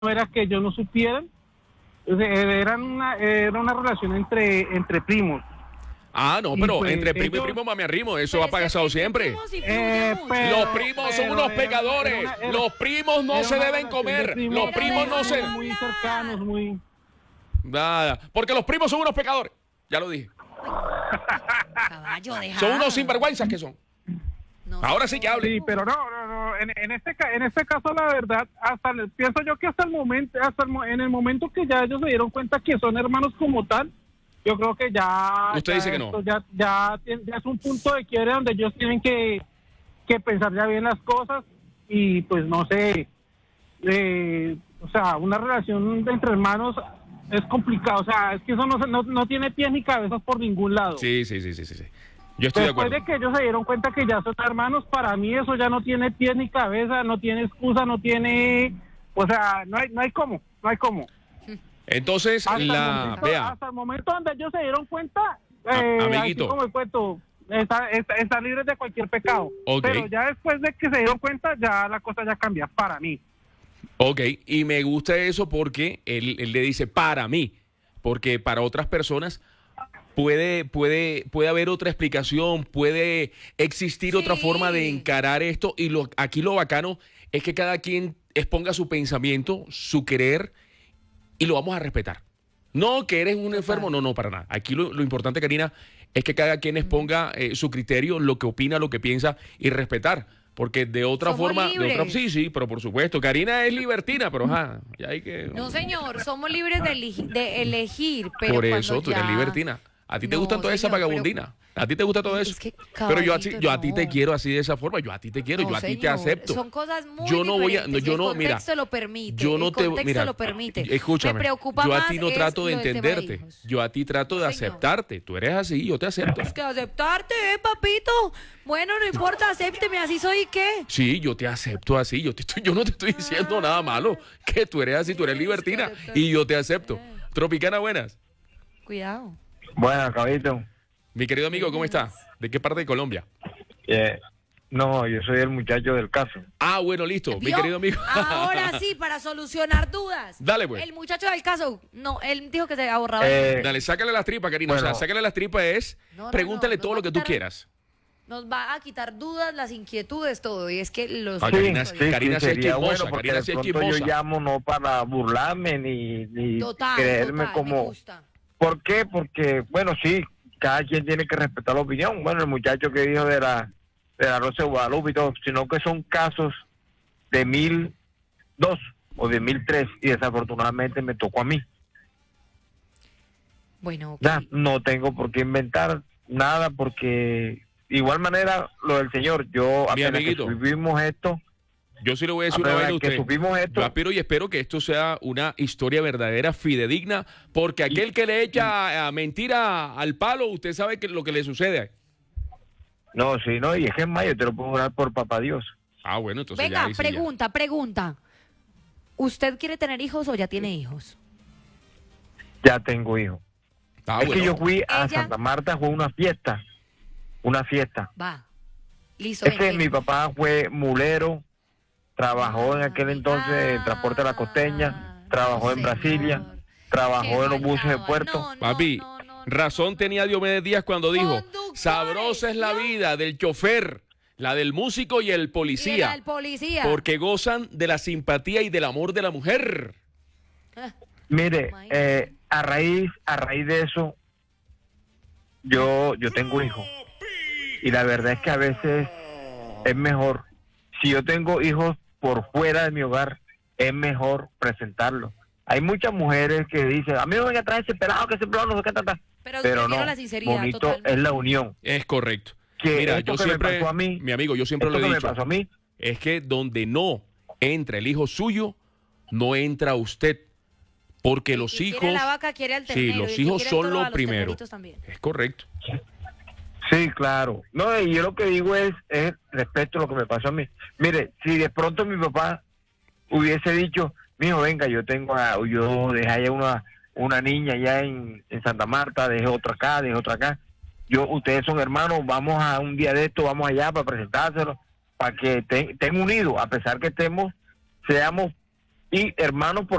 era que ellos no supieran. Era una relación entre primos. Ah, no, Y pero pues, entre primo y ellos- primo, mami arrimo, eso Pero ha es que pasado entre siempre. primos sí fluye mucho. Los primos son unos pecadores. Los primos no se deben comer. Los primos no se... Muy cercanos, muy... Nada, porque los primos son unos pecadores. Ya lo dije. Caballo, deja. Son unos sinvergüenzas que son. No, Ahora sí que hable. Sí, pero no. En este caso, la verdad, pienso yo que hasta el momento, en el momento que ya ellos se dieron cuenta que son hermanos como tal, yo creo que ya... Usted ya dice que no. esto ya es un punto de quiebre donde ellos tienen que pensar ya bien las cosas y pues no sé, o sea, una relación entre hermanos es complicado, o sea, es que eso no tiene pies ni cabezas por ningún lado. Sí. Yo estoy de Después acuerdo. de que ellos se dieron cuenta que ya son hermanos, para mí eso ya no tiene pies ni cabeza, no tiene excusa, no tiene... O sea, no hay cómo. Entonces, vea, Hasta el momento donde ellos se dieron cuenta, amiguito. así como el cuento, están libres de cualquier pecado. Ok. Pero ya después de que se dieron cuenta, ya la cosa ya cambia para mí. ok, y me gusta eso porque él le dice para mí, porque para otras personas puede haber otra explicación, puede existir otra Sí. forma de encarar esto y aquí lo bacano es que cada quien exponga su pensamiento, su querer y lo vamos a respetar. No que eres un enfermo, no, para nada. Aquí lo importante, Karina, es que cada quien exponga su criterio, lo que opina, lo que piensa y respetar. Porque de otra Somos forma, libres. sí, pero por supuesto, Karina es libertina, pero ya hay que... No, señor, somos libres de elegir, pero por cuando eso, tú ya... eres libertina. A ti te No, gusta toda esa señor, pero- vagabundina. A ti te gusta todo eso. Es que, pero yo a caballito, ti te no. quiero así de esa forma. Yo a ti te quiero, No, yo a ti te señor, acepto. Son cosas muy Yo no voy a, diferentes, yo y no, el mira, contexto lo permite. yo no el te, contexto mira, lo permite. escúchame, Me preocupa yo a más ti no es trato de lo del tema entenderte. hijos. Yo a ti trato de No, señor. aceptarte. Tú eres así, yo te acepto. Es que aceptarte, papito. Bueno, no importa, acépteme, así soy, ¿y qué? Sí, yo te acepto así. Yo no te estoy diciendo nada malo. Que tú eres así, tú eres libertina y yo te acepto. Tropicana, buenas. Cuidado. Bueno, caballito. Mi querido amigo, ¿cómo está? ¿De qué parte de Colombia? No, yo soy el muchacho del caso. Ah, bueno, listo. Mi ¿Vio? querido amigo. Ahora sí, para solucionar dudas. Dale, pues. El muchacho del caso, no, él dijo que se ahorraba. Dale, sácale las tripas, Karina. O sea, Bueno. sácale las tripas es, No, pregúntale no todo va lo a que tú quitar- quieras. Nos va a quitar dudas, las inquietudes, todo. Y es que los... Ah, Karina, sí, Karina sí es sería chismosa, bueno porque Karina de sí es pronto yo chismosa. llamo no para burlarme ni Total, creerme total, me como... gusta. ¿Por qué? Porque, bueno, sí, cada quien tiene que respetar la opinión. Bueno, el muchacho que dijo de la Rosa de Guadalupe y todo, sino que son casos de 1002 o de 1003 y desafortunadamente me tocó a mí. Bueno, ok. Ya, no tengo por qué inventar nada porque igual manera lo del señor, yo Mi apenas que amiguito. vivimos esto, Yo sí le voy a decir una apenas vez a que usted. supimos esto, Yo aspiro y espero que esto sea una historia verdadera, fidedigna, porque aquel que le echa mentira al palo, usted sabe que lo que le sucede. no, sí, no, y es que en mayo te lo puedo jurar por papá Dios. Ah, bueno, entonces Venga, ya ahí sí ya. pregunta. ¿Usted quiere tener hijos o ya tiene hijos? Ya tengo hijos. Ah, Es que bueno. yo fui a Ella- Santa Marta, fue una fiesta. Va. Listo. Es que ven. mi papá fue mulero, trabajó en aquel entonces en Transporte de la Costeña, trabajó en Brasilia, trabajó en los buses de puerto. Papi, razón tenía Diomedes Díaz cuando dijo, Conductores, sabrosa es la ¿no? vida del chofer, la del músico y el policía, El policía. porque gozan de la simpatía y del amor de la mujer. Mire, a raíz de eso, yo tengo hijos. Y la verdad es que a veces es mejor, si yo tengo hijos por fuera de mi hogar, es mejor presentarlos. Hay muchas mujeres que dicen, a mí no me venga a traer ese pelado, que ese pelado no sé qué tanta. Pero Pero prefiero no, la sinceridad, bonito totalmente. es la unión. Es correcto. Que Mira, esto yo que me siempre, pasó a mí, mi amigo, yo siempre Esto lo he que dicho, me pasó a mí, es que donde no entra el hijo suyo, no entra usted. Porque los Y hijos, quiere la vaca, quiere al sí, ternero, y los el que hijos quiere son todo a lo los primero. terneritos también. Es correcto. sí, claro. No, y yo lo que digo es respecto a lo que me pasó a mí. Mire, si de pronto mi papá hubiese dicho, mijo, venga, yo dejé allá una niña allá en Santa Marta, dejé otra acá, ustedes son hermanos, vamos a un día de esto, vamos allá para presentárselo, para que estén unidos, a pesar que seamos y hermano por